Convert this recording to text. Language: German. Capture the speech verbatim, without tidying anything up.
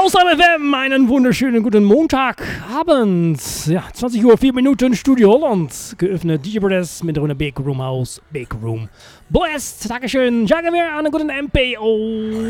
Hausheim F M, einen wunderschönen guten Montagabend. Ja, zwanzig Uhr, vier Minuten, Studio Holland. Geöffnet D J Brothers mit einer Big Room House, Big Room Blast. Dankeschön, sagen wir einen guten M P O.